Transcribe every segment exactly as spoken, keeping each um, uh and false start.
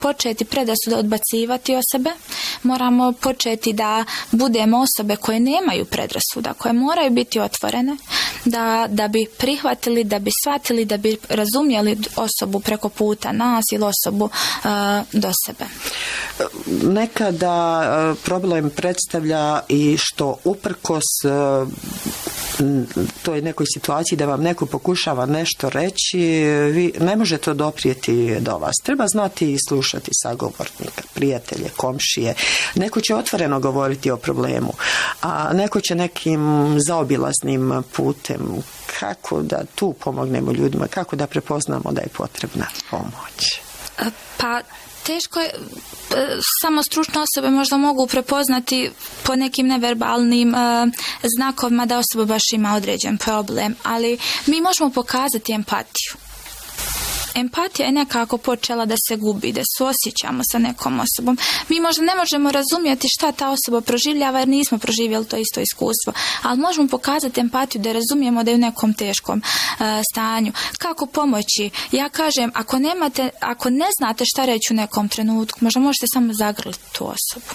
početi predrasude odbacivati od sebe, moramo početi da budemo osobe koje nemaju predrasuda, koje moraju biti otvorene, da, da bi prihvatili, da bi shvatili, da bi razumjeli osobu preko puta nas ili osobu uh, do sebe. Nekada problem predstavlja i što uprkos uh, toj nekoj situaciji da vam neko pokušava nešto reći, vi ne možete doprijeti do vas. Treba znati i slušati sagovornika, prijatelje, komšije. Neko će otvoreno govoriti o problemu, a neko će nekim zaobilaznim putem. Kako da tu pomognemo ljudima, kako da prepoznamo da je potrebna pomoć? Pa teško je, samo stručne osobe možda mogu prepoznati po nekim neverbalnim uh, znakovima da osoba baš ima određen problem, ali mi možemo pokazati empatiju. Empatija je nekako počela da se gubi, da suosjećamo sa nekom osobom. Mi možda ne možemo razumjeti šta ta osoba proživljava jer nismo proživjeli to isto iskustvo, ali možemo pokazati empatiju da razumijemo da je u nekom teškom uh, stanju. Kako pomoći? Ja kažem, ako nemate, ako ne znate šta reći u nekom trenutku, možda možete samo zagrliti tu osobu.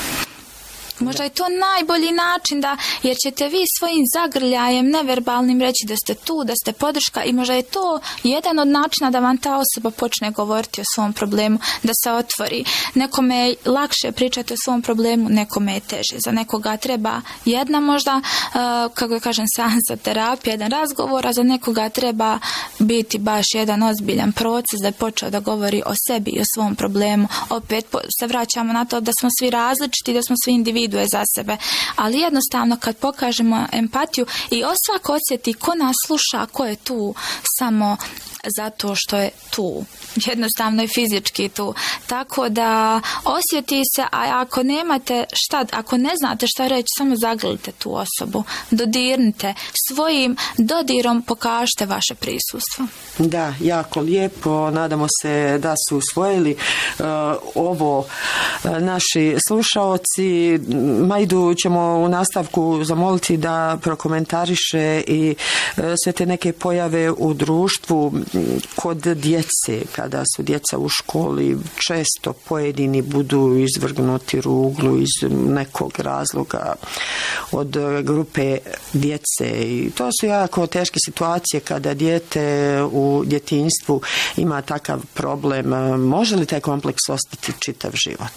Možda je to najbolji način da, jer ćete vi svojim zagrljajem neverbalnim reći da ste tu, da ste podrška i možda je to jedan od načina da vam ta osoba počne govoriti o svom problemu, da se otvori. Nekome je lakše pričati o svom problemu, nekome je teže. Za nekoga treba jedna možda, uh, kako da kažem, seansa terapije, jedan razgovor, a za nekoga treba biti baš jedan ozbiljan proces da je počeo da govori o sebi i o svom problemu. Opet se vraćamo na to da smo svi različiti, da smo svi individue za sebe, ali jednostavno kad pokažemo empatiju i svako osjeti ko nas sluša, ko je tu samo zato što je tu, jednostavno je fizički tu, tako da osjeti se, a ako nemate šta, ako ne znate šta reći, samo zagrlite tu osobu, dodirnite, svojim dodirom pokažite vaše prisustvo. Da, jako lijepo, nadamo se da su usvojili uh, ovo uh, naši slušaoci. Majdu ćemo u nastavku zamoliti da prokomentariše i uh, sve te neke pojave u društvu kod djece, kada su djeca u školi, često pojedini budu izvrgnuti ruglu iz nekog razloga od grupe djece i to su jako teške situacije kada dijete u djetinjstvu ima takav problem. Može li taj kompleks ostati čitav život?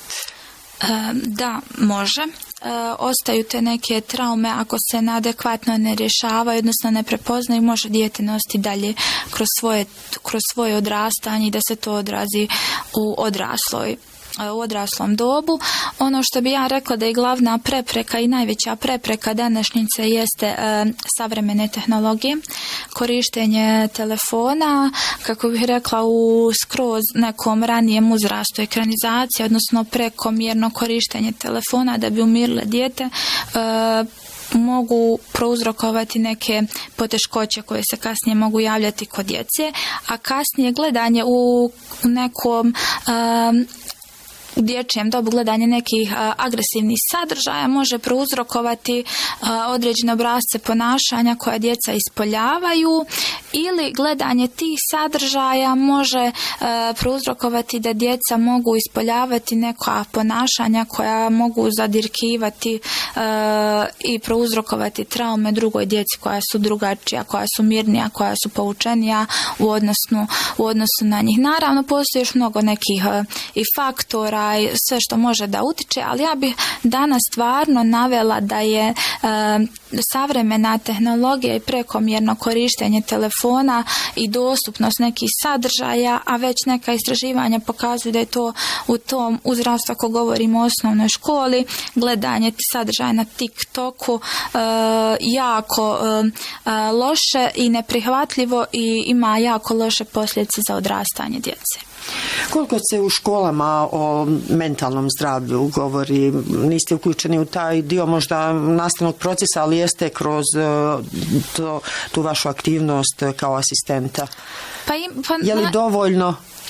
Da, može. Ostaju te neke traume ako se neadekvatno ne rješavaju, odnosno ne prepoznaju, može dijete nositi dalje kroz svoje, kroz svoje odrastanje i da se to odrazi u odrasloj u odraslom dobu. Ono što bi ja rekla da je glavna prepreka i najveća prepreka današnjice jeste e, savremene tehnologije, korištenje telefona, kako bih rekla u skroz nekom ranijem uzrastu, ekranizacija, odnosno prekomjerno korištenje telefona da bi umirile dijete, e, mogu prouzrokovati neke poteškoće koje se kasnije mogu javljati kod djece, a kasnije gledanje u nekom e, u dječjem dobu gledanje nekih a, agresivnih sadržaja može prouzrokovati a, određene obrasce ponašanja koja djeca ispoljavaju ili gledanje tih sadržaja može a, prouzrokovati da djeca mogu ispoljavati neka ponašanja koja mogu zadirkivati a, i prouzrokovati traume drugoj djeci koja su drugačija, koja su mirnija, koja su poučenija u odnosu, u odnosu na njih. Naravno, postoji još mnogo nekih a, i faktora, sve što može da utiče, ali ja bih danas stvarno navela da je e, savremena tehnologija i prekomjerno korištenje telefona i dostupnost nekih sadržaja, a već neka istraživanja pokazuju da je to u tom uzrastu, ako govorimo o osnovnoj školi, gledanje sadržaja na TikToku e, jako e, loše i neprihvatljivo i ima jako loše posljedice za odrastanje djece. Koliko se u školama o mentalnom zdravlju govori? Niste uključeni u taj dio možda nastavnog procesa, ali jeste kroz to, tu vašu aktivnost kao asistenta. Pa im, pa, je li dovoljno?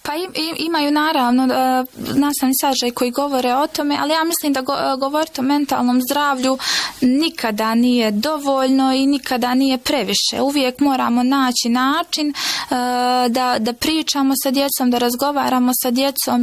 Pa im, imaju naravno nastavni sadržaj koji govore o tome, ali ja mislim da go, govoriti o mentalnom zdravlju nikada nije dovoljno i nikada nije previše. Uvijek moramo naći način da, da pričamo sa djecom, da razgovaramo sa djecom